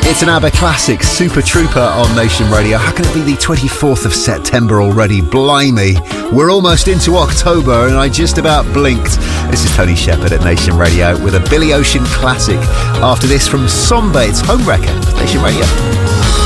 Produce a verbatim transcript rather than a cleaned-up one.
It's an ABBA classic, Super Trooper on Nation Radio. How can it be the twenty-fourth of September already? Blimey. We're almost into October and I just about blinked. This is Tony Shepherd at Nation Radio with a Billy Ocean classic. After this from Somba, it's Home Wrecker, Nation Radio.